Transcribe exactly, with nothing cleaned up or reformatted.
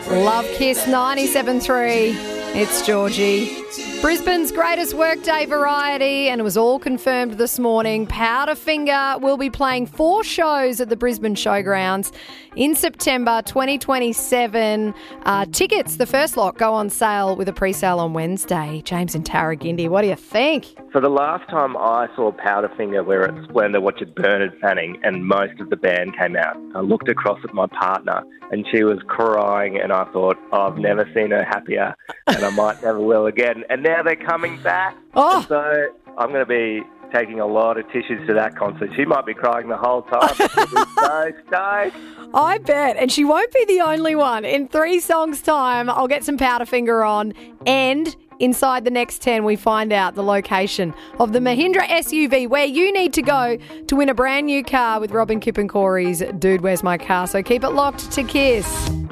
Love Kiss ninety-seven point three. It's Georgie. Brisbane's greatest workday variety, and it was all confirmed this morning. Powderfinger will be playing four shows at the Brisbane Showgrounds in September twenty twenty-seven. Uh, tickets, the first lot, go on sale with a pre-sale on Wednesday. James and Tarragindi, what do you think? So the last time I saw Powderfinger, we were at Splendour watching Bernard Fanning, and most of the band came out. I looked across at my partner, and she was crying, and I thought, oh, I've never seen her happier, and I might never will again. And now they're coming back. Oh. So I'm going to be taking a lot of tissues to that concert. She might be crying the whole time. so stoked. I bet. And she won't be the only one. In three songs' time, I'll get some Powderfinger on, and inside the next ten, we find out the location of the Mahindra S U V where you need to go to win a brand new car with Robin Kipp and Corey's Dude, Where's My Car? So keep it locked to Kiss.